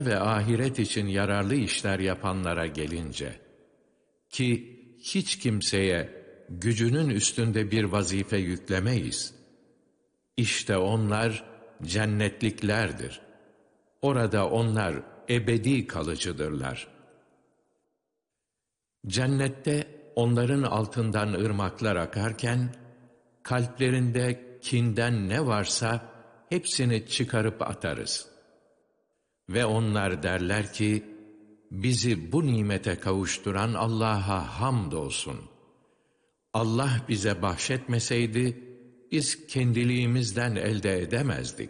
ve ahiret için yararlı işler yapanlara gelince, ki hiç kimseye gücünün üstünde bir vazife yüklemeyiz. İşte onlar cennetliklerdir. Orada onlar ebedi kalıcıdırlar. Cennette onların altından ırmaklar akarken, kalplerinde kinden ne varsa hepsini çıkarıp atarız. Ve onlar derler ki, bizi bu nimete kavuşturan Allah'a hamdolsun. Allah bize bahşetmeseydi, biz kendiliğimizden elde edemezdik.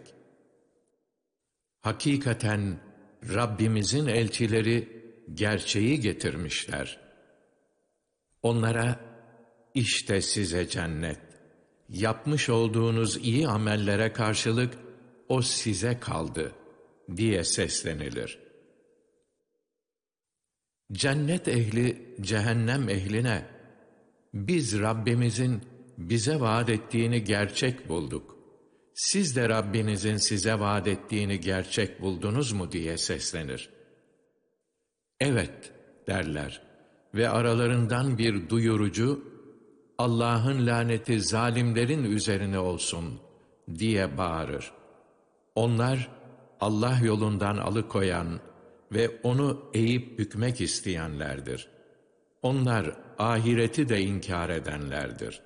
Hakikaten Rabbimizin elçileri gerçeği getirmişler. Onlara, işte size cennet, yapmış olduğunuz iyi amellere karşılık o size kaldı diye seslenilir. Cennet ehli cehennem ehline, biz Rabbimizin bize vaat ettiğini gerçek bulduk. Siz de Rabbinizin size vaat ettiğini gerçek buldunuz mu diye seslenir. Evet derler ve aralarından bir duyurucu, Allah'ın laneti zalimlerin üzerine olsun diye bağırır. Onlar Allah yolundan alıkoyan ve onu eğip bükmek isteyenlerdir. Onlar ahireti de inkar edenlerdir.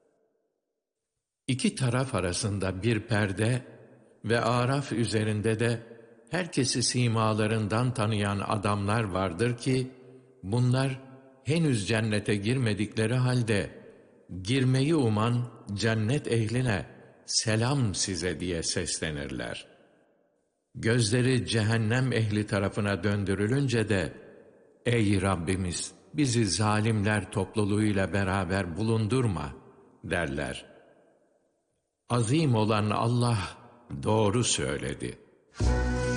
İki taraf arasında bir perde ve Araf üzerinde de herkesi simalarından tanıyan adamlar vardır ki, bunlar henüz cennete girmedikleri halde, girmeyi uman cennet ehline, selam size diye seslenirler. Gözleri cehennem ehli tarafına döndürülünce de, ey Rabbimiz, bizi zalimler topluluğuyla beraber bulundurma derler. Azim olan Allah doğru söyledi.